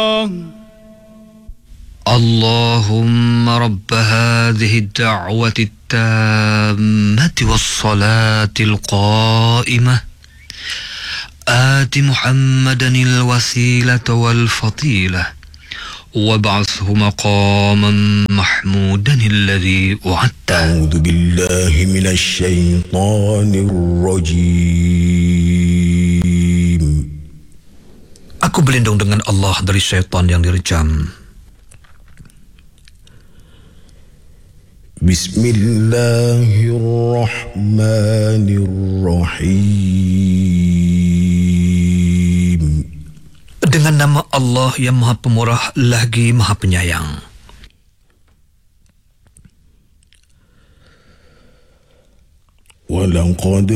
اللهم رب هذه الدعوة التامة والصلاة القائمة آت محمدا الوسيلة والفضيلة وابعثه مقاما محمودا الذي وعدته. أعوذ بالله من الشيطان الرجيم. Aku berlindung dengan Allah dari syaitan yang direjam. Bismillahirrahmanirrahim. Dengan nama Allah yang Maha Pemurah lagi Maha Penyayang. Walaqad